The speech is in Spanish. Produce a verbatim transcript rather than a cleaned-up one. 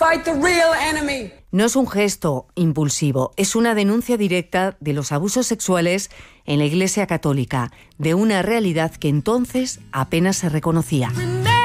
fight the real enemy. No es un gesto impulsivo, es una denuncia directa de los abusos sexuales en la Iglesia Católica, de una realidad que entonces apenas se reconocía.